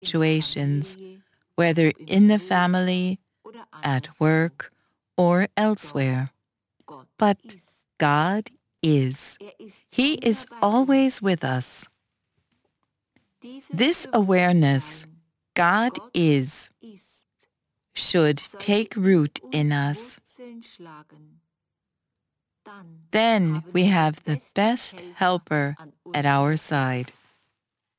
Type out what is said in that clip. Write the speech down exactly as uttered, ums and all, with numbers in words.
situations, whether in the family, at work, or elsewhere. But God is. He is always with us. This awareness, God is, should take root in us. Then we have the best helper at our side.